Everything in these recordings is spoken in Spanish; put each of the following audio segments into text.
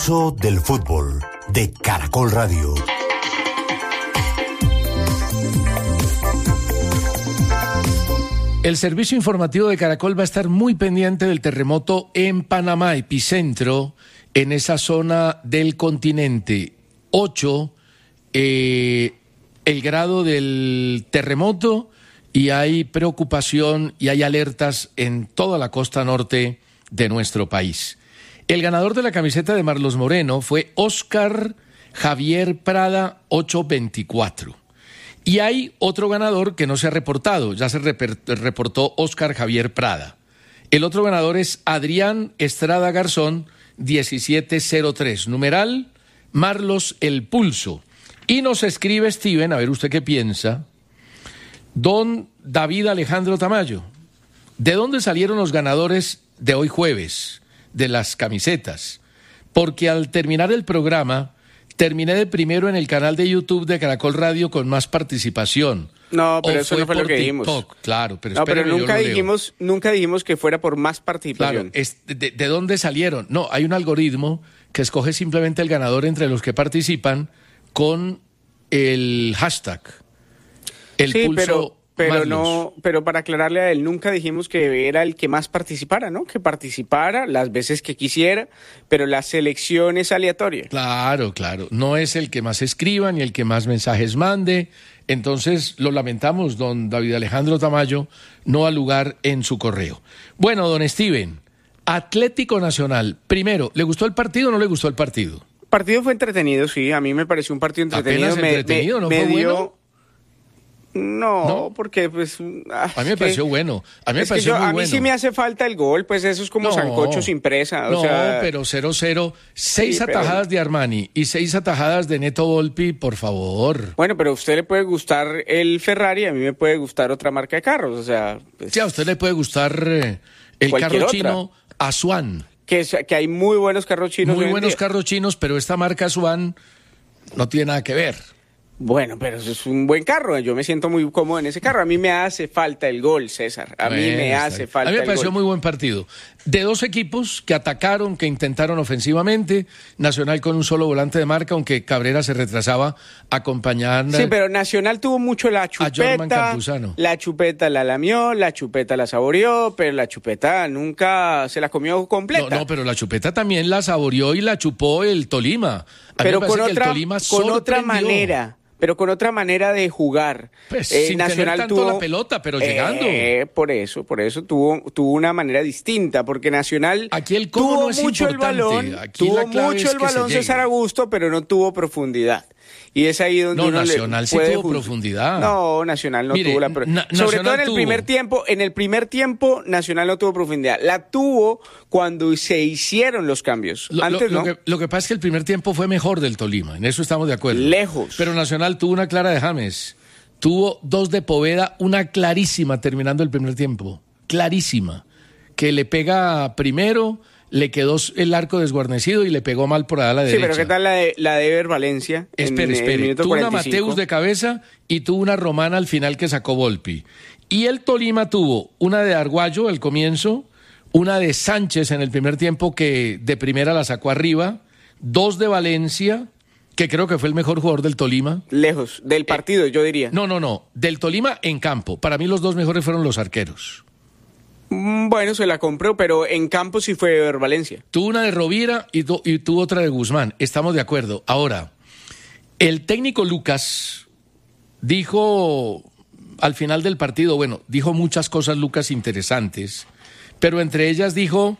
Del fútbol de Caracol Radio. El servicio informativo de Caracol va a estar muy pendiente del terremoto en Panamá, epicentro en esa zona del continente. 8, el grado del terremoto, y hay preocupación y hay alertas en toda la costa norte de nuestro país. El ganador de la camiseta de Marlos Moreno fue Óscar Javier Prada 824. Y hay otro ganador que no se ha reportado, ya se reportó Óscar Javier Prada. El otro ganador es Adrián Estrada Garzón 1703, numeral Marlos El Pulso. Y nos escribe Steven, a ver usted qué piensa, don David Alejandro Tamayo. ¿De dónde salieron los ganadores de hoy jueves de las camisetas? Porque al terminar el programa terminé de primero en el canal de YouTube de Caracol Radio con más participación. No, pero eso no fue lo que dijimos. Claro, pero no, pero nunca dijimos que fuera por más participación. Claro, ¿de dónde salieron? No, hay un algoritmo que escoge simplemente el ganador entre los que participan con el hashtag. El sí, pulso. Pero para aclararle a él, nunca dijimos que era el que más participara, ¿no? Que participara las veces que quisiera, pero la selección es aleatoria. Claro, no es el que más escriba ni el que más mensajes mande. Entonces, lo lamentamos, don David Alejandro Tamayo no ha lugar en su correo. Bueno, don Steven, Atlético Nacional, primero, ¿le gustó el partido o no le gustó el partido? El partido fue entretenido, sí, a mí me pareció un partido entretenido. ¿Apenas entretenido? ¿No fue bueno? No, porque pues... a mí me pareció bueno. A mí me pareció muy bueno. A mí sí me hace falta el gol, pues eso es como sancocho sin presa. Pero 0-0, 6 atajadas de Armani y 6 atajadas de Neto Volpi, por favor. Bueno, pero a usted le puede gustar el Ferrari, a mí me puede gustar otra marca de carros, o sea... Pues, sí, a usted le puede gustar el carro chino Asuan. Que hay muy buenos carros chinos. Muy buenos carros chinos, pero esta marca Asuan no tiene nada que ver. Bueno, pero es un buen carro, yo me siento muy cómodo en ese carro. A mí me hace falta el gol, César, a mí me hace falta el gol. A mí me pareció muy buen partido. De dos equipos que atacaron, que intentaron ofensivamente, Nacional con un solo volante de marca, aunque Cabrera se retrasaba acompañando. Sí, pero Nacional tuvo mucho la chupeta, la chupeta la lamió, la chupeta la saboreó, pero la chupeta nunca se la comió completa. No, pero la chupeta también la saboreó y la chupó el Tolima. Pero con otra manera. Pero con otra manera de jugar. Pues sin Nacional tener tanto la pelota, pero llegando. Por eso tuvo una manera distinta, porque Nacional aquí el cómo tuvo no es mucho importante. El balón, aquí tuvo mucho el balón César Augusto, pero no tuvo profundidad. Y es ahí donde uno Nacional sí tuvo profundidad. No, Nacional no tuvo la profundidad. Sobre todo en el primer tiempo, Nacional no tuvo profundidad. La tuvo cuando se hicieron los cambios. Antes no. Lo que pasa es que el primer tiempo fue mejor del Tolima, en eso estamos de acuerdo. Lejos. Pero Nacional tuvo una clara de James, tuvo 2 de Poveda, una clarísima terminando el primer tiempo, clarísima, que le pega primero, le quedó el arco desguarnecido y le pegó mal por allá a la derecha. Sí, pero ¿qué tal la de Ever Valencia? Espere. Tuvo una Mateus de cabeza y tuvo una Romana al final que sacó Volpi. Y el Tolima tuvo una de Arguayo al comienzo, una de Sánchez en el primer tiempo que de primera la sacó arriba, 2 de Valencia, que creo que fue el mejor jugador del Tolima. Lejos, del partido yo diría. No, del Tolima en campo. Para mí los 2 mejores fueron los arqueros. Bueno, se la compró, pero en campo sí fue Ever Valencia. Tuvo una de Rovira y tuvo otra de Guzmán. Estamos de acuerdo. Ahora, el técnico Lucas dijo al final del partido, dijo muchas cosas Lucas interesantes, pero entre ellas dijo,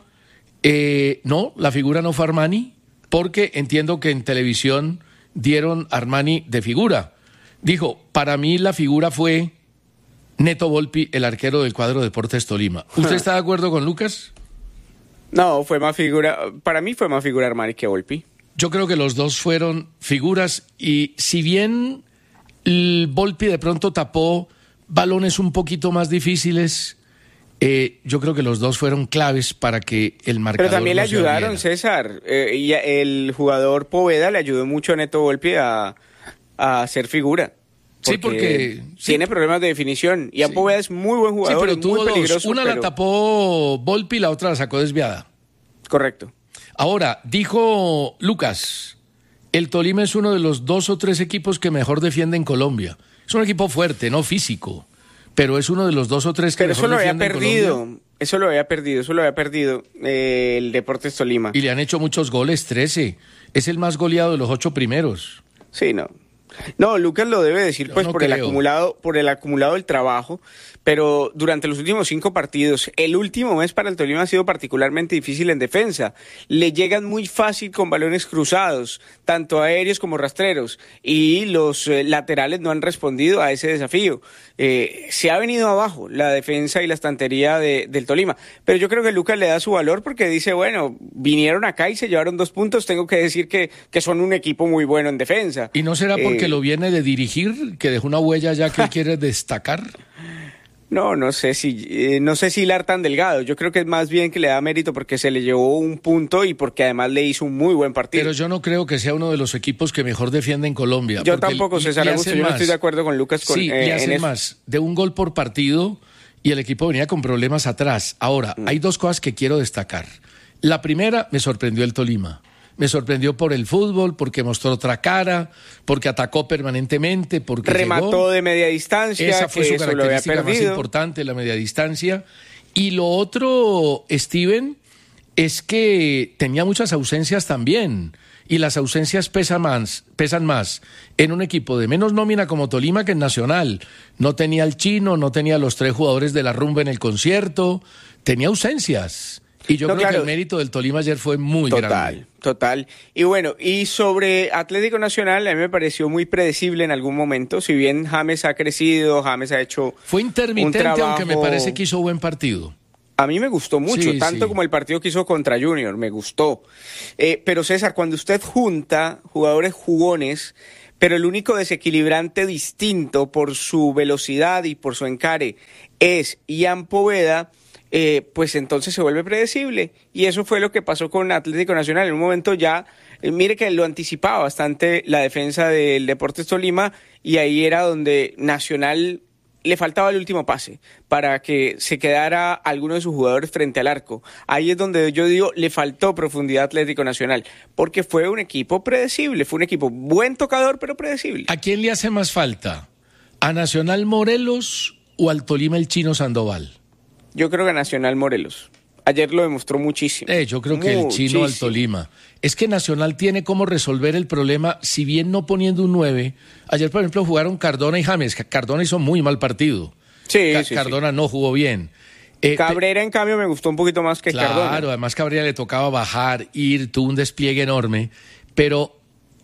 no, la figura no fue Armani, porque entiendo que en televisión dieron Armani de figura. Dijo, para mí la figura fue Neto Volpi, el arquero del cuadro Deportes Tolima. ¿Usted está de acuerdo con Lucas? No, para mí fue más figura Armani que Volpi. Yo creo que los dos fueron figuras y si bien el Volpi de pronto tapó balones un poquito más difíciles, yo creo que los dos fueron claves para que el marcador Pero también le ayudaron, abriera. César. Y el jugador Poveda le ayudó mucho a Neto Volpi a ser figura. Porque tiene problemas de definición. Y Poveda es muy buen jugador, pero tuvo muy peligroso. Una la tapó Volpi y la otra la sacó desviada. Correcto. Ahora, dijo Lucas, el Tolima es uno de los 2 o 3 equipos que mejor defiende en Colombia. Es un equipo fuerte, no físico, pero es uno de los 2 o 3 que mejor defiende en Colombia. Eso lo había perdido el Deportes Tolima. Y le han hecho muchos goles, 13. Es el más goleado de los 8 primeros. Sí, no. No, Lucas lo debe decir pues por el acumulado del trabajo, pero durante los últimos 5 partidos, el último mes para el Tolima ha sido particularmente difícil en defensa. Le llegan muy fácil con balones cruzados, tanto aéreos como rastreros, y los laterales no han respondido a ese desafío. Se ha venido abajo la defensa y la estantería del Tolima, pero yo creo que Lucas le da su valor porque dice, bueno, vinieron acá y se llevaron 2 puntos, tengo que decir que son un equipo muy bueno en defensa. ¿Y no será porque lo viene de dirigir, que dejó una huella ya que quiere destacar? No sé si hilar tan delgado. Yo creo que es más bien que le da mérito porque se le llevó un punto y porque además le hizo un muy buen partido. Pero yo no creo que sea uno de los equipos que mejor defiende en Colombia. Yo tampoco, César Augusto, yo no estoy de acuerdo con Lucas. Sí, y hacen más de un gol por partido y el equipo venía con problemas atrás. Ahora, hay 2 cosas que quiero destacar. La primera, me sorprendió el Tolima. Me sorprendió por el fútbol, porque mostró otra cara, porque atacó permanentemente, porque remató llegó de media distancia. Esa fue su característica más importante, la media distancia. Y lo otro, Steven, es que tenía muchas ausencias también. Y las ausencias pesan más en un equipo de menos nómina como Tolima que en Nacional. No tenía el Chino, no tenía los 3 jugadores de la rumba en el concierto, tenía ausencias. Y yo creo que el mérito del Tolima ayer fue muy grande. Total. Y bueno, y sobre Atlético Nacional, a mí me pareció muy predecible en algún momento. Si bien James ha crecido, James ha hecho fue intermitente, un trabajo, aunque me parece que hizo buen partido. A mí me gustó mucho, tanto como el partido que hizo contra Junior, me gustó. Pero César, cuando usted junta jugadores jugones, pero el único desequilibrante distinto por su velocidad y por su encare es Ian Poveda, pues entonces se vuelve predecible, y eso fue lo que pasó con Atlético Nacional. En un momento ya, mire que lo anticipaba bastante la defensa del Deportes Tolima, y ahí era donde Nacional le faltaba el último pase para que se quedara alguno de sus jugadores frente al arco. Ahí es donde yo digo, le faltó profundidad a Atlético Nacional, porque fue un equipo predecible, fue un equipo buen tocador, pero predecible. ¿A quién le hace más falta? ¿A Nacional Morelos o al Tolima el Chino Sandoval? Yo creo que Nacional Morelos. Ayer lo demostró muchísimo. Yo creo que el Chino al Tolima. Es que Nacional tiene cómo resolver el problema, si bien no poniendo un 9. Ayer, por ejemplo, jugaron Cardona y James. Cardona hizo muy mal partido. Cardona no jugó bien. Cabrera, en cambio, me gustó un poquito más que Cardona. Claro, además Cabrera le tocaba bajar, tuvo un despliegue enorme. Pero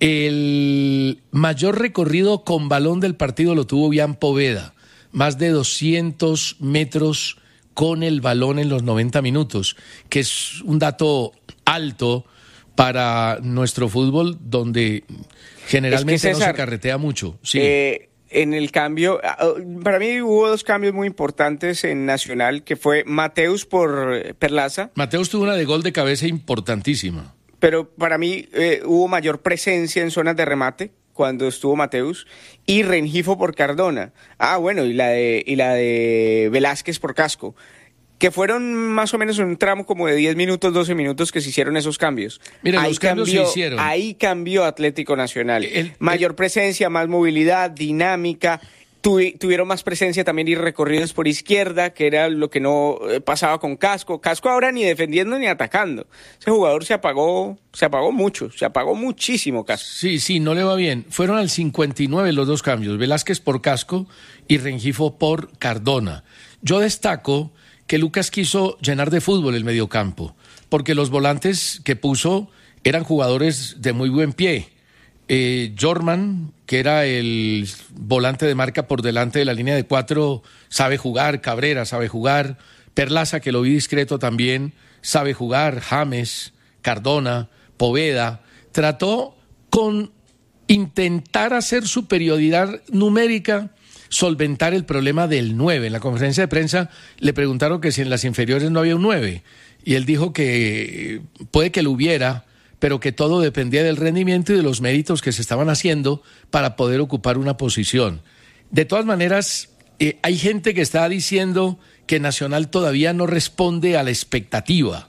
el mayor recorrido con balón del partido lo tuvo Ian Poveda. Más de 200 metros con el balón en los 90 minutos, que es un dato alto para nuestro fútbol, donde generalmente no se carretea mucho. Sí. En el cambio, para mí hubo 2 cambios muy importantes en Nacional, que fue Mateus por Perlaza. Mateus tuvo una de gol de cabeza importantísima. Pero para mí hubo mayor presencia en zonas de remate cuando estuvo Mateus, y Rengifo por Cardona. Bueno, y la de Velázquez por Casco, que fueron más o menos un tramo como de 10 minutos, 12 minutos que se hicieron esos cambios. Mira, los cambios se hicieron. Ahí cambió Atlético Nacional. Mayor presencia, más movilidad, dinámica. Tuvieron más presencia también y recorridos por izquierda, que era lo que no pasaba con Casco. Casco ahora ni defendiendo ni atacando. Ese jugador se apagó mucho, se apagó muchísimo Casco. Sí, no le va bien. Fueron al 59 los 2 cambios, Velázquez por Casco y Rengifo por Cardona. Yo destaco que Lucas quiso llenar de fútbol el mediocampo, porque los volantes que puso eran jugadores de muy buen pie. Jorman, que era el volante de marca por delante de la línea de 4, sabe jugar. Cabrera sabe jugar. Perlaza, que lo vi discreto también, sabe jugar. James, Cardona, Poveda. Trató con intentar hacer superioridad numérica, solventar el problema del 9. En la conferencia de prensa le preguntaron que si en las inferiores no había un 9, y él dijo que puede que lo hubiera, pero que todo dependía del rendimiento y de los méritos que se estaban haciendo para poder ocupar una posición. De todas maneras, hay gente que está diciendo que Nacional todavía no responde a la expectativa,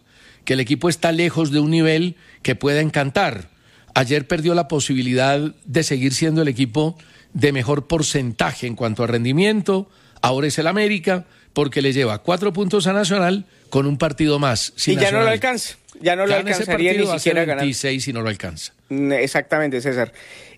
que el equipo está lejos de un nivel que pueda encantar. Ayer perdió la posibilidad de seguir siendo el equipo de mejor porcentaje en cuanto a rendimiento. Ahora es el América, porque le lleva 4 puntos a Nacional con un partido más. Y ya no lo alcanza. Ya no lo alcanzaría ni siquiera ganar. 26 si no lo alcanza. Exactamente, César.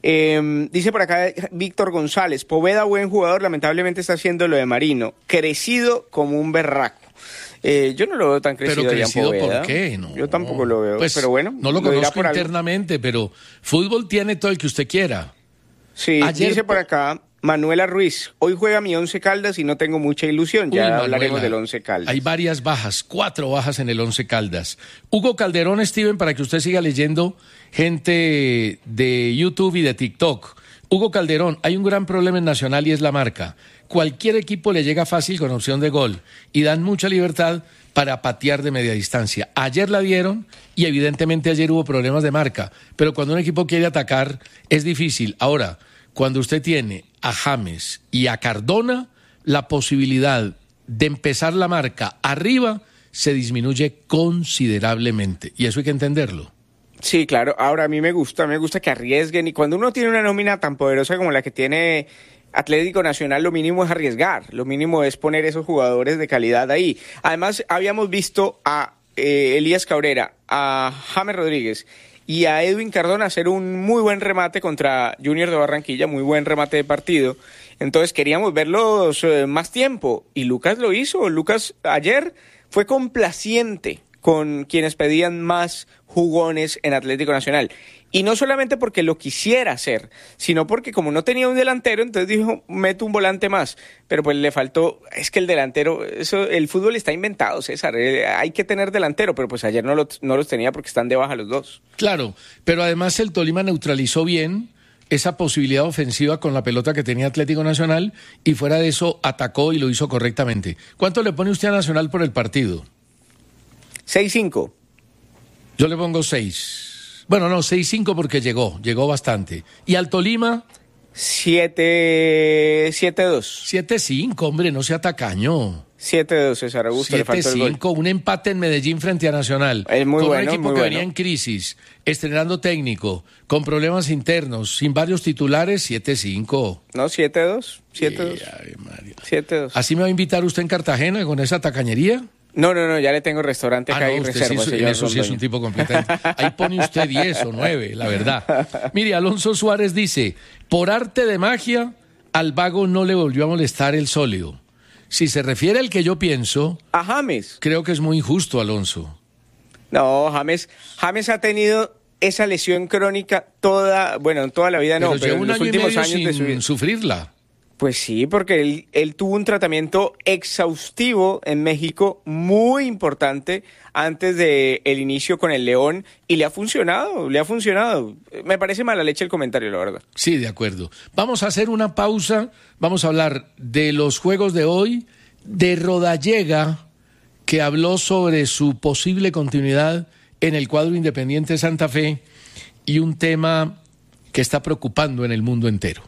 Dice por acá Víctor González, Poveda, buen jugador, lamentablemente está haciendo lo de Marino, crecido como un berraco. Yo no lo veo tan crecido. Pero crecido, Poveda. ¿por qué? No. Yo tampoco lo veo, pues, pero bueno. No lo conozco internamente, pero fútbol tiene todo el que usted quiera. Sí, dice por acá Manuela Ruiz, hoy juega mi Once Caldas y no tengo mucha ilusión. Ya hablaremos del Once Caldas. Hay varias bajas, 4 bajas en el Once Caldas. Hugo Calderón, Steven, para que usted siga leyendo gente de YouTube y de TikTok. Hugo Calderón, hay un gran problema en Nacional y es la marca. Cualquier equipo le llega fácil con opción de gol y dan mucha libertad para patear de media distancia. Ayer la dieron y evidentemente ayer hubo problemas de marca, pero cuando un equipo quiere atacar es difícil. Ahora, cuando usted tiene a James y a Cardona, la posibilidad de empezar la marca arriba se disminuye considerablemente y eso hay que entenderlo. Sí, claro. Ahora a mí me gusta que arriesguen y cuando uno tiene una nómina tan poderosa como la que tiene Atlético Nacional, lo mínimo es arriesgar, lo mínimo es poner esos jugadores de calidad ahí. Además, habíamos visto a Elías Cabrera, a James Rodríguez y a Edwin Cardona hacer un muy buen remate contra Junior de Barranquilla, muy buen remate de partido. Entonces queríamos verlos más tiempo y Lucas lo hizo. Lucas ayer fue complaciente con quienes pedían más jugones en Atlético Nacional. Y no solamente porque lo quisiera hacer, sino porque como no tenía un delantero, entonces dijo, meto un volante más. Pero pues le faltó, es que el delantero, el fútbol está inventado, César, hay que tener delantero, pero pues ayer no los tenía porque están de baja los dos. Claro, pero además el Tolima neutralizó bien esa posibilidad ofensiva con la pelota que tenía Atlético Nacional y fuera de eso atacó y lo hizo correctamente. ¿Cuánto le pone usted a Nacional por el partido? 6-5. Yo le pongo 6. Bueno, no, 6-5 porque llegó bastante. ¿Y al Tolima? 7-2. 7-5, hombre, no sea tacaño. 7-2, César Augusto, le faltó el gol. 7-5, un empate en Medellín frente a Nacional. Es muy con bueno, un equipo que venía en crisis, estrenando técnico, con problemas internos, sin varios titulares, 7-5. No, 7-2. 7-2. ¿Así me va a invitar usted en Cartagena con esa tacañería? No, ya le tengo restaurante acá y reserva. Sí, eso sí es un tipo completamente. Ahí pone usted 10 o 9, la verdad. Mire, Alonso Suárez dice, por arte de magia, al vago no le volvió a molestar el sólido. Si se refiere al que yo pienso... A James. Creo que es muy injusto, Alonso. No, James ha tenido esa lesión crónica toda la vida, pero en los últimos años de su vida. Sufrirla. Pues sí, porque él tuvo un tratamiento exhaustivo en México muy importante antes del inicio con el León y le ha funcionado. Me parece mala leche el comentario, la verdad. Sí, de acuerdo. Vamos a hacer una pausa, vamos a hablar de los juegos de hoy, de Rodallega, que habló sobre su posible continuidad en el cuadro Independiente Santa Fe y un tema que está preocupando en el mundo entero.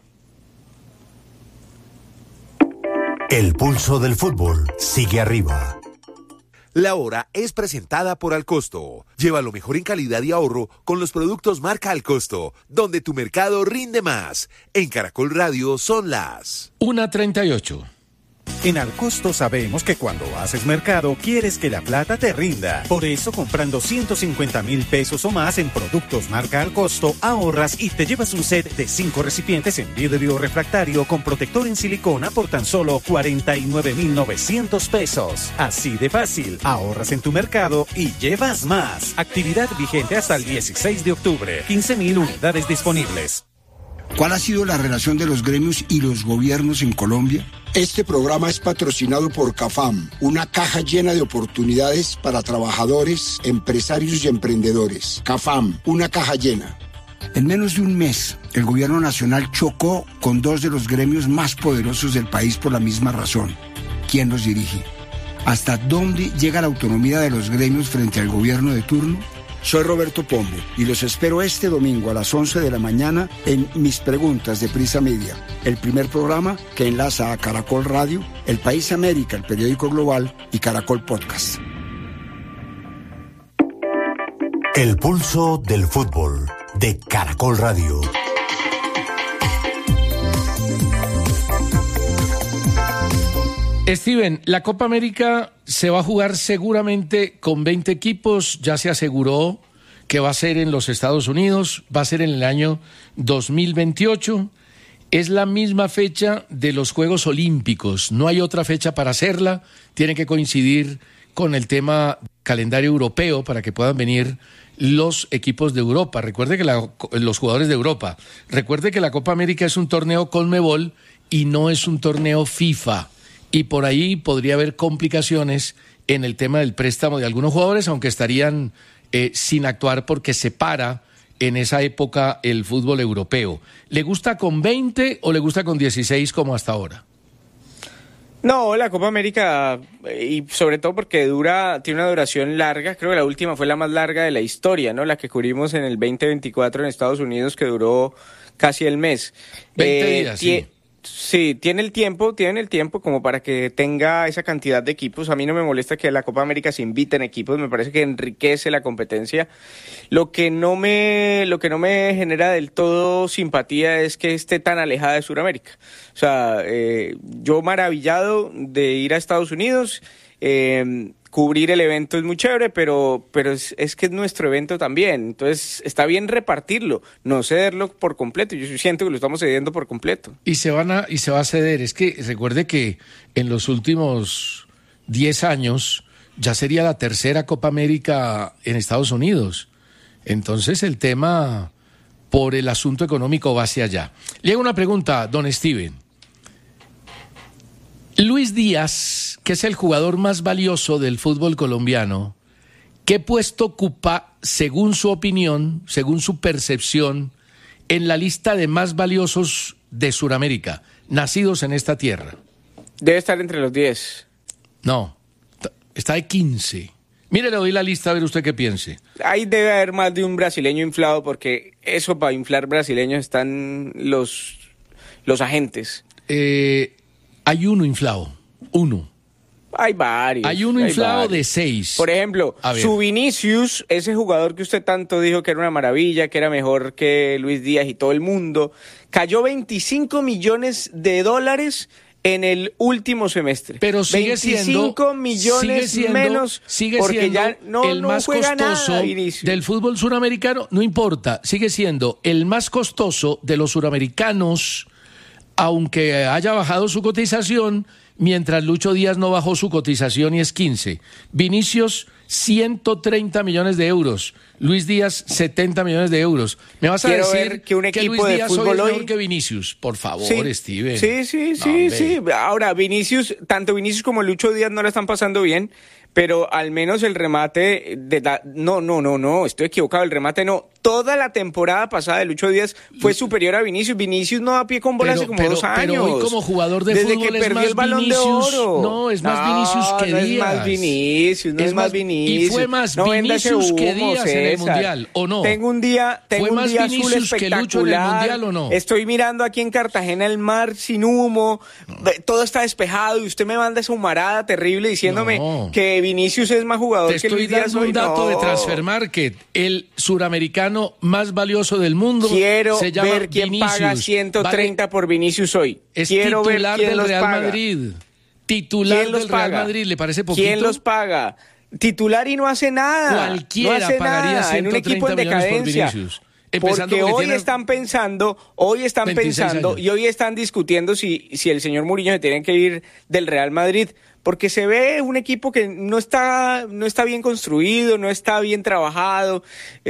El pulso del fútbol sigue arriba. La hora es presentada por Alcosto. Lleva lo mejor en calidad y ahorro con los productos marca Alcosto, donde tu mercado rinde más. En Caracol Radio son las 1:38. En Alcosto sabemos que cuando haces mercado quieres que la plata te rinda. Por eso, comprando 150,000 pesos o más en productos marca Alcosto, ahorras y te llevas un set de 5 recipientes en vidrio refractario con protector en silicona por tan solo 49,900 pesos. Así de fácil, ahorras en tu mercado y llevas más. Actividad vigente hasta el 16 de octubre. 15,000 unidades disponibles. ¿Cuál ha sido la relación de los gremios y los gobiernos en Colombia? Este programa es patrocinado por CAFAM, una caja llena de oportunidades para trabajadores, empresarios y emprendedores. CAFAM, una caja llena. En menos de un mes, el gobierno nacional chocó con 2 de los gremios más poderosos del país por la misma razón. ¿Quién los dirige? ¿Hasta dónde llega la autonomía de los gremios frente al gobierno de turno? Soy Roberto Pombo y los espero este domingo a las 11 de la mañana en Mis Preguntas de Prisa Media, el primer programa que enlaza a Caracol Radio, El País América, el periódico global y Caracol Podcast. El pulso del fútbol de Caracol Radio. Steven, la Copa América se va a jugar seguramente con 20 equipos, ya se aseguró que va a ser en los Estados Unidos, va a ser en el año 2028, es la misma fecha de los Juegos Olímpicos, no hay otra fecha para hacerla, tiene que coincidir con el tema calendario europeo para que puedan venir los equipos de Europa. Recuerde que los jugadores de Europa, recuerde que la Copa América es un torneo Conmebol y no es un torneo FIFA. Y por ahí podría haber complicaciones en el tema del préstamo de algunos jugadores, aunque estarían sin actuar porque se para en esa época el fútbol europeo. ¿Le gusta con 20 o le gusta con 16 como hasta ahora? No, la Copa América, y sobre todo porque tiene una duración larga, creo que la última fue la más larga de la historia, ¿no? La que cubrimos en el 2024 en Estados Unidos, que duró casi el mes. 20 días, sí. Sí, tiene el tiempo como para que tenga esa cantidad de equipos. A mí no me molesta que a la Copa América se inviten equipos, me parece que enriquece la competencia. Lo que no me genera del todo simpatía es que esté tan alejada de Sudamérica. O sea, yo maravillado de ir a Estados Unidos, cubrir el evento es muy chévere, pero es que es nuestro evento también. Entonces, está bien repartirlo, no cederlo por completo. Yo siento que lo estamos cediendo por completo. Y se va a ceder. Es que recuerde que en los últimos 10 años ya sería la tercera Copa América en Estados Unidos. Entonces, el tema por el asunto económico va hacia allá. Le hago una pregunta, don Steven. Luis Díaz, que es el jugador más valioso del fútbol colombiano, ¿qué puesto ocupa, según su opinión, según su percepción, en la lista de más valiosos de Sudamérica, nacidos en esta tierra? Debe estar entre los 10. No, está de 15. Mire, le doy la lista a ver usted qué piense. Ahí debe haber más de un brasileño inflado, porque eso para inflar brasileños están los agentes. Hay uno inflado, uno. Hay varios. Hay uno inflado de 6. Por ejemplo, su Vinicius, ese jugador que usted tanto dijo que era una maravilla, que era mejor que Luis Díaz y todo el mundo, cayó $25 millones en el último semestre. Pero sigue 25 millones menos, porque ya no más juega costoso nada, Vinicius. Del fútbol suramericano, no importa, sigue siendo el más costoso de los suramericanos, aunque haya bajado su cotización, mientras Lucho Díaz no bajó su cotización y es 15. Vinicius, 130 millones de euros. Luis Díaz, 70 millones de euros. ¿Me vas a decir que un equipo Luis de Díaz fútbol hoy es mejor hoy? Que Vinicius? Por favor, Sí. Steven. Sí. Ahora, tanto Vinicius como Lucho Díaz no la están pasando bien, pero al menos el remate no, estoy equivocado, el remate no. Toda la temporada pasada de Lucho Díaz fue superior a Vinicius. Vinicius no da pie con bola hace como 2 años. Pero hoy como jugador de desde fútbol que es perdió más el Balón Vinicius, de Oro. No, es más Vinicius que Díaz. No es más Vinicius. Y fue más no Vinicius que Díaz en el Mundial, ¿o no? Tengo un día azul Vinicius que Lucho en el Mundial, ¿o no? Estoy mirando aquí en Cartagena el mar sin humo, todo está despejado y usted me manda esa humarada terrible diciéndome que Vinicius es más jugador que Luis Díaz. Te estoy dando un dato de Transfermarkt. El suramericano más valioso del mundo Quiero se llama ver quién Vinicius. paga 130 por Vinicius hoy. Es Quiero ver titular quién del los Real paga. Madrid. Titular ¿Quién los del Real paga? Madrid, ¿le parece poquito? ¿Quién los paga? Titular y no hace nada. Cualquiera no hace pagaría nada. En un 130 equipo en millones por decadencia. Vinicius. Porque hoy tiene están pensando 26 años. y hoy están discutiendo si el señor Mourinho se tiene que ir del Real Madrid, porque se ve un equipo que no está bien construido, no está bien trabajado.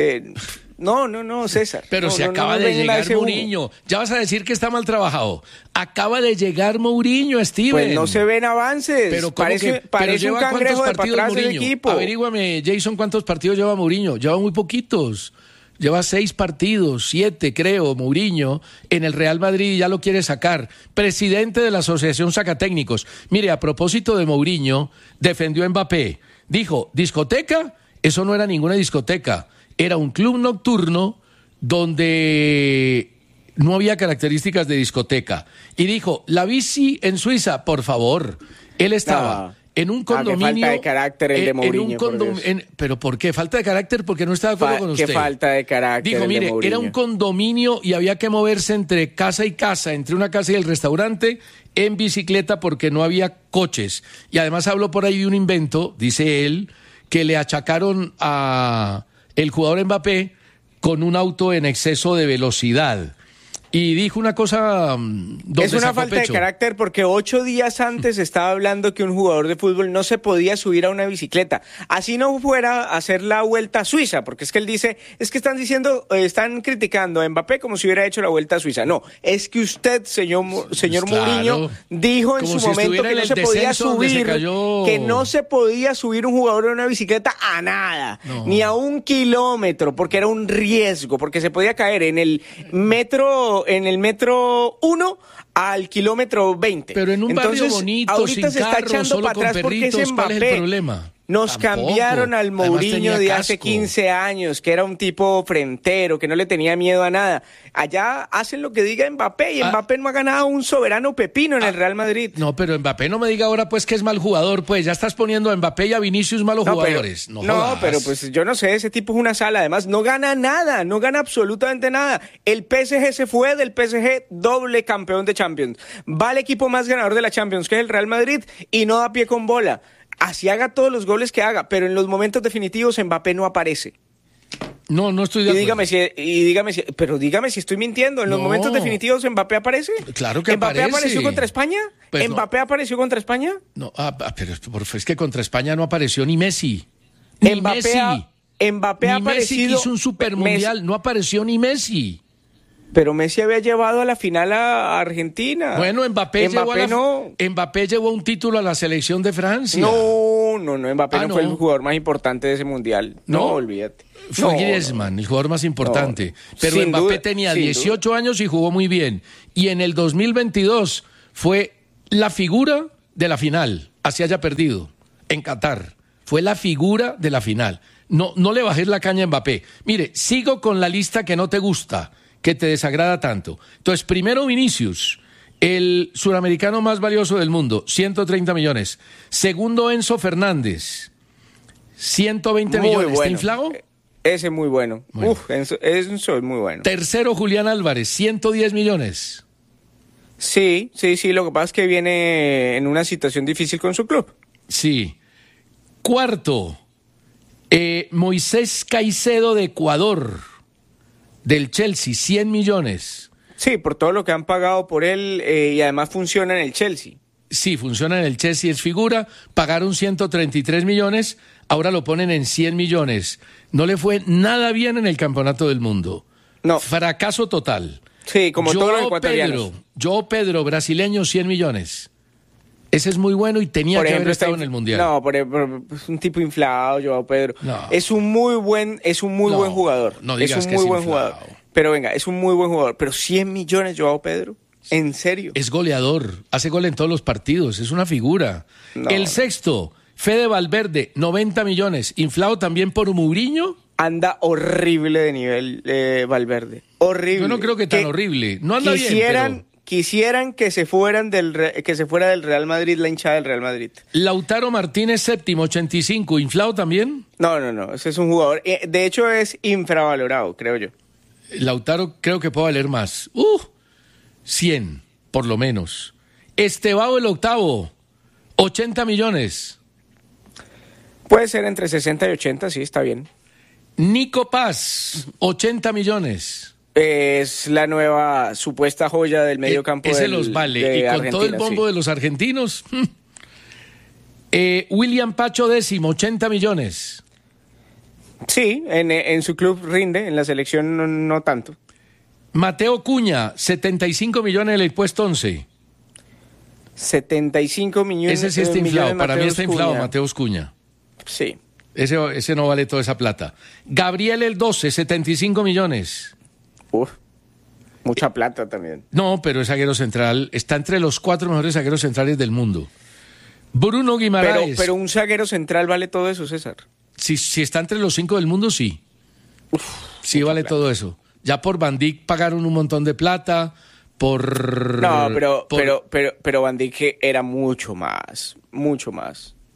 No, César. Pero no, si no, acaba no de venga llegar ese humo. Mourinho. Ya vas a decir que está mal trabajado. Acaba de llegar Mourinho, Steven. Pues no se ven avances. Pero parece lleva un cangrejo de para atrás del Mourinho? equipo. Averíguame, Jason, ¿cuántos partidos lleva Mourinho? Lleva muy poquitos. Lleva 6 partidos, 7 creo, Mourinho, en el Real Madrid y ya lo quiere sacar. Presidente de la Asociación Sacatécnicos. Mire, a propósito de Mourinho, defendió a Mbappé. Dijo, ¿discoteca? Eso no era ninguna discoteca. Era un club nocturno donde no había características de discoteca. Y dijo, la bici en Suiza, por favor. Él estaba en un condominio. Qué falta de carácter el de Mourinho. ¿Pero por qué? ¿Falta de carácter? Porque no está de acuerdo con usted. Qué falta de carácter. Dijo, mire, era un condominio y había que moverse entre casa y casa, entre una casa y el restaurante, en bicicleta porque no había coches. Y además habló por ahí de un invento, dice él, que le achacaron a el jugador Mbappé con un auto en exceso de velocidad. Y dijo una cosa donde es una falta de carácter porque 8 días antes estaba hablando que un jugador de fútbol no se podía subir a una bicicleta. Así no fuera a hacer la Vuelta a Suiza, porque es que él dice, es que están criticando a Mbappé como si hubiera hecho la Vuelta a Suiza. No, es que usted, señor Mourinho, dijo en su momento que no se podía subir, que no se podía subir un jugador en una bicicleta a nada, ni a 1 kilómetro, porque era un riesgo, porque se podía caer en el metro 1 al kilómetro 20. Pero en un barrio bonito, ahorita sin se está carro, echando solo para con atrás porque es perritos, Mbappé. ¿cuál es el problema? Nos cambiaron al Mourinho de hace 15 años, que era un tipo frentero, que no le tenía miedo a nada. Allá hacen lo que diga Mbappé, y Mbappé no ha ganado un soberano pepino en el Real Madrid. No, pero Mbappé no me diga ahora pues que es mal jugador, pues ya estás poniendo a Mbappé y a Vinicius malos jugadores. Pero pues yo no sé, ese tipo es una sala, además no gana nada, no gana absolutamente nada. El PSG se fue del PSG doble campeón de Champions. Va al equipo más ganador de la Champions, que es el Real Madrid, y no da pie con bola. Así haga todos los goles que haga, pero en los momentos definitivos Mbappé no aparece. No estoy de acuerdo. Dígame si estoy mintiendo. ¿En los momentos definitivos Mbappé aparece? Claro que ¿Mbappé apareció contra España? Pues ¿Mbappé apareció contra España? No, pero es que contra España no apareció ni Messi. Mbappé ha aparecido. Messi que hizo un supermundial, no apareció ni Messi. Pero Messi había llevado a la final a Argentina. Bueno, Mbappé llevó un título a la selección de Francia. No, Mbappé no fue el jugador más importante de ese mundial. No, olvídate. Fue Griezmann, el jugador más importante. Pero sin Mbappé tenía 18 años y jugó muy bien. Y en el 2022 fue la figura de la final, así haya perdido, en Qatar. Fue la figura de la final. No le bajes la caña a Mbappé. Mire, sigo con la lista que no te gusta, que te desagrada tanto. Entonces, primero Vinicius, el suramericano más valioso del mundo, 130 millones. Segundo, Enzo Fernández, 120 millones. Bueno. ¿Está inflado? Ese es muy bueno. Enzo es muy bueno. Tercero, Julián Álvarez, 110 millones. Sí, lo que pasa es que viene en una situación difícil con su club. Sí. Cuarto, Moisés Caicedo de Ecuador, del Chelsea, 100 millones. Sí, por todo lo que han pagado por él y además funciona en el Chelsea. Sí, funciona en el Chelsea, es figura. Pagaron 133 millones, ahora lo ponen en 100 millones. No le fue nada bien en el Campeonato del Mundo. No. Fracaso total. Sí, como todos los ecuatorianos. Pedro, brasileño, 100 millones. Ese es muy bueno y tenía que haber estado en el Mundial. No, es un tipo inflado, Joao Pedro. No. Es un muy buen jugador. No digas es un que muy es buen inflado. jugador. Pero venga, es un muy buen jugador. Pero 100 millones, Joao Pedro. ¿En serio? Es goleador, hace gol en todos los partidos, es una figura. El sexto, Fede Valverde, 90 millones, inflado también por Mourinho. Anda horrible de nivel Valverde. Horrible. Yo no creo que tan horrible. No anda bien, pero... Quisieran que se fuera del Real Madrid, la hinchada del Real Madrid. Lautaro Martínez, séptimo, 85, ¿inflado también? No, ese es un jugador, de hecho es infravalorado, creo yo. Lautaro creo que puede valer más. 100, por lo menos. Estevao, el octavo, 80 millones. Puede ser entre 60 y 80, sí, está bien. Nico Paz, 80 millones. Es la nueva supuesta joya del medio campo. Ese los vale. Y con Argentina, todo el bombo de los argentinos. William Pacho décimo, 80 millones. Sí, en su club rinde, en la selección no tanto. Mateo Cuña, 75 millones en el puesto 11. 75 millones. Ese sí está inflado, para mí está inflado Mateus Cuña. Sí. Ese no vale toda esa plata. Gabriel el 12, 75 millones. Mucha plata también. No, pero es zaguero central, está entre los 4 mejores zagueros centrales del mundo. Bruno Guimaraes. Pero un zaguero central vale todo eso, César. Si está entre los 5 del mundo, sí. Sí vale plata. Todo eso. Ya por Van Dijk pagaron un montón de plata, No, pero Van Dijk era mucho más.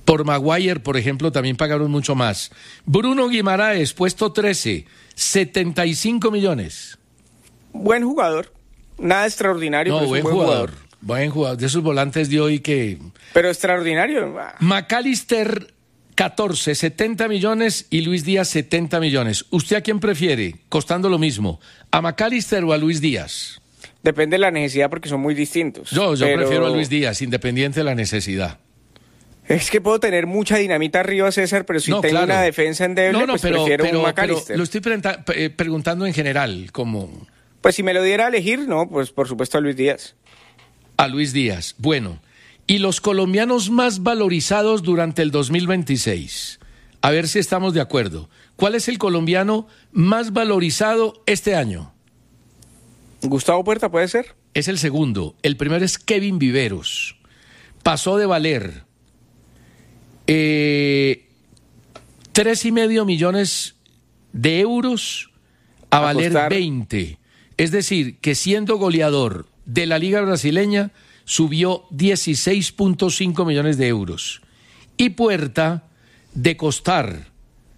Por Maguire, por ejemplo, también pagaron mucho más. Bruno Guimaraes, puesto 13, 75 millones. Buen jugador, nada extraordinario, no, pero buen es un buen jugador. Buen jugador, de esos volantes de hoy que... Pero extraordinario. McAllister, 14, 70 millones y Luis Díaz, 70 millones. ¿Usted a quién prefiere, costando lo mismo, a McAllister o a Luis Díaz? Depende de la necesidad porque son muy distintos. Yo prefiero a Luis Díaz, independiente de la necesidad. Es que puedo tener mucha dinamita arriba, César, pero si tengo una defensa endeble, prefiero un McAllister. Pero lo estoy preguntando en general, como... Pues si me lo diera a elegir, no, pues por supuesto a Luis Díaz. A Luis Díaz, bueno. Y los colombianos más valorizados durante el 2026. A ver si estamos de acuerdo. ¿Cuál es el colombiano más valorizado este año? Gustavo Puerta, ¿puede ser? Es el segundo. El primero es Kevin Viveros. Pasó de valer 3,5 millones de euros a valer 20. Es decir, que siendo goleador de la Liga Brasileña, subió 16,5 millones de euros. Y Puerta, de costar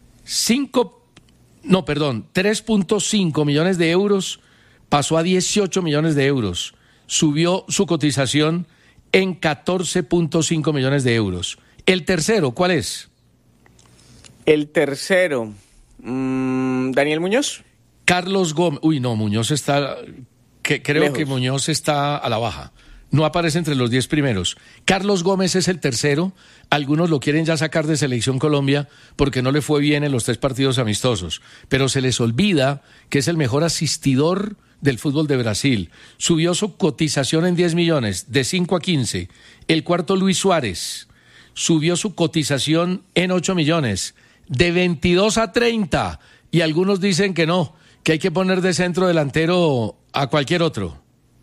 3,5 millones de euros, pasó a 18 millones de euros. Subió su cotización en 14,5 millones de euros. ¿El tercero cuál es? El tercero, Daniel Muñoz. Carlos Gómez. Uy, no, Muñoz está... creo lejos. Que Muñoz está a la baja. No aparece entre los 10 primeros. Carlos Gómez es el tercero. Algunos lo quieren ya sacar de Selección Colombia porque no le fue bien en los 3 partidos amistosos. Pero se les olvida que es el mejor asistidor del fútbol de Brasil. Subió su cotización en 10 millones, de 5 a 15. El cuarto, Luis Suárez, subió su cotización en 8 millones, de 22 a 30. Y algunos dicen que no, que hay que poner de centro delantero a cualquier otro.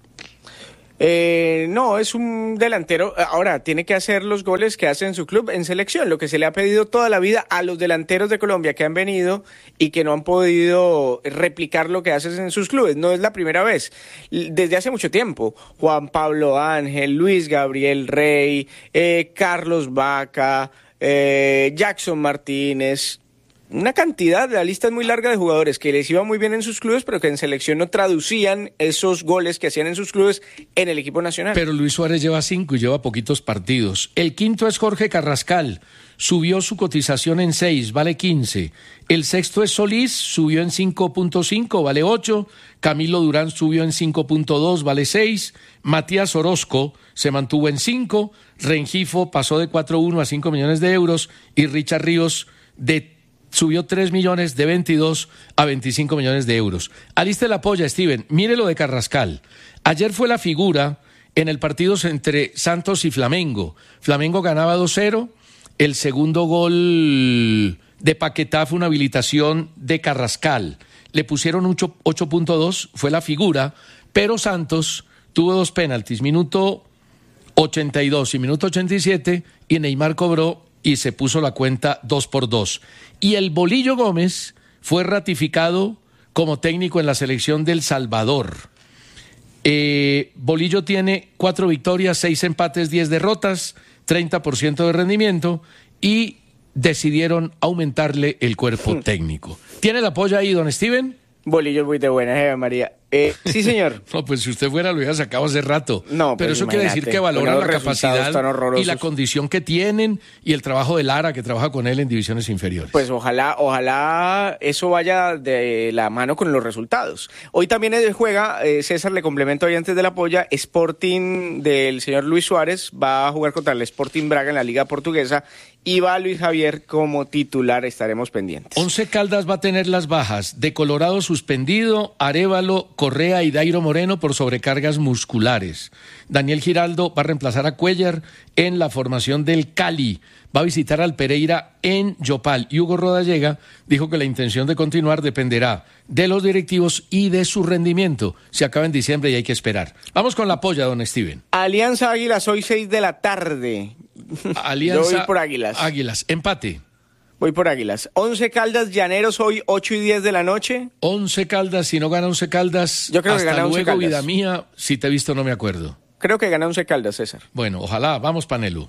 No, es un delantero. Ahora, tiene que hacer los goles que hace en su club en selección, lo que se le ha pedido toda la vida a los delanteros de Colombia que han venido y que no han podido replicar lo que haces en sus clubes. No es la primera vez, desde hace mucho tiempo. Juan Pablo Ángel, Luis Gabriel Rey, Carlos Vaca, Jackson Martínez. Una cantidad, la lista es muy larga de jugadores que les iba muy bien en sus clubes, pero que en selección no traducían esos goles que hacían en sus clubes en el equipo nacional. Pero Luis Suárez lleva 5 y lleva poquitos partidos. El quinto es Jorge Carrascal, subió su cotización en 6, vale 15. El sexto es Solís, subió en 5.5, vale 8. Camilo Durán subió en 5.2, vale 6. Matías Orozco se mantuvo en 5. Rengifo pasó de 4.1 a 5 millones de euros. Y Richard Ríos subió 3 millones, de 22 a 25 millones de euros. Aliste la polla, Steven. Mire lo de Carrascal. Ayer fue la figura en el partido entre Santos y Flamengo. Flamengo ganaba 2-0. El segundo gol de Paquetá fue una habilitación de Carrascal. Le pusieron 8.2, fue la figura, pero Santos tuvo 2 penaltis, minuto 82 y minuto 87, y Neymar cobró y se puso la cuenta 2-2. Y el Bolillo Gómez fue ratificado como técnico en la selección del Salvador. Bolillo tiene 4 victorias, 6 empates, 10 derrotas, 30% de rendimiento, y decidieron aumentarle el cuerpo técnico. ¿Tiene el apoyo ahí, don Steven? Bolillo es muy de buena, María. Sí, señor. No, pues si usted fuera lo hubiera sacado hace rato. No, pero pues eso quiere decir que valora la capacidad y la condición que tienen y el trabajo de Lara, que trabaja con él en divisiones inferiores. Pues ojalá eso vaya de la mano con los resultados. Hoy también juega, César, le complemento ahí antes de la polla, Sporting del señor Luis Suárez, va a jugar contra el Sporting Braga en la Liga Portuguesa y va Luis Javier como titular, estaremos pendientes. 11 Caldas va a tener las bajas de Colorado suspendido, Arévalo, Correa y Dairo Moreno por sobrecargas musculares. Daniel Giraldo va a reemplazar a Cuellar en la formación del Cali. Va a visitar al Pereira en Yopal. Y Hugo Rodallega dijo que la intención de continuar dependerá de los directivos y de su rendimiento. Se acaba en diciembre y hay que esperar. Vamos con la polla, don Steven. Alianza Águilas, hoy 6 de la tarde. Alianza. Yo voy por Águilas. Águilas, empate. Voy por Águilas. 11 Caldas, Llaneros, hoy 8 y 10 de la noche. 11 Caldas, si no gana 11 Caldas, yo creo que hasta gana 11 luego, Caldas. Vida mía, si te he visto no me acuerdo. Creo que gana 11 Caldas, César. Bueno, ojalá, vamos Panelu.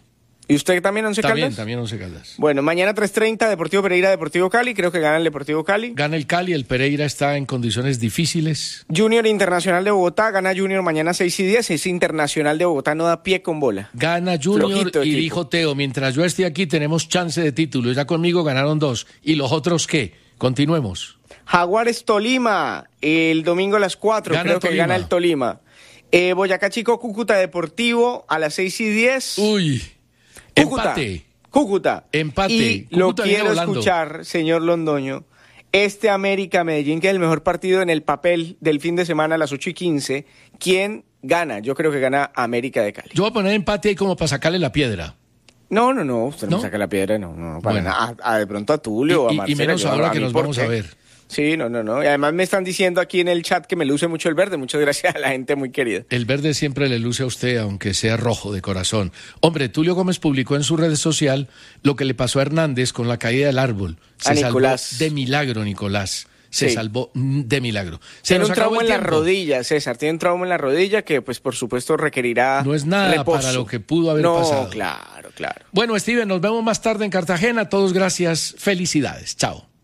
¿Y usted también Once Caldas? También Once Caldas. Bueno, mañana 3:30, Deportivo Pereira, Deportivo Cali. Creo que gana el Deportivo Cali. Gana el Cali, el Pereira está en condiciones difíciles. Junior Internacional de Bogotá, gana Junior mañana 6:10. Ese Internacional de Bogotá no da pie con bola. Gana Junior. Flojito y equipo. dijo Teo, mientras yo esté aquí tenemos chance de título. Ya conmigo ganaron 2. ¿Y los otros qué? Continuemos. Jaguares Tolima, el domingo a las 4. Creo que Tolima. gana el Tolima. Boyacá Chico, Cúcuta Deportivo a las 6:10. Uy. Cúcuta. Empate. Y Cúcuta lo viene quiero volando. escuchar, señor Londoño. Este América-Medellín, que es el mejor partido en el papel del fin de semana a las 8:15. ¿Quién gana? Yo creo que gana América de Cali. Yo voy a poner empate ahí como para sacarle la piedra. No, usted no ¿No? me saca la piedra, no, para Bueno. nada. De pronto a Tulio o a Marcela. Y menos yo, ahora a que mí, nos ¿por vamos qué? a ver. Sí, no. Y además me están diciendo aquí en el chat que me luce mucho el verde. Muchas gracias a la gente muy querida. El verde siempre le luce a usted, aunque sea rojo de corazón. Hombre, Tulio Gómez publicó en su red social lo que le pasó a Hernández con la caída del árbol. Se salvó Nicolás. de milagro, Nicolás. Se Sí. salvó de milagro. Se Tiene nos un acabó trauma el en la tiempo. rodilla, César. Tiene un trauma en la rodilla que, pues, por supuesto, requerirá No es nada reposo. para lo que pudo haber pasado. No, claro. Bueno, Steven, nos vemos más tarde en Cartagena. Todos gracias. Felicidades. Chao.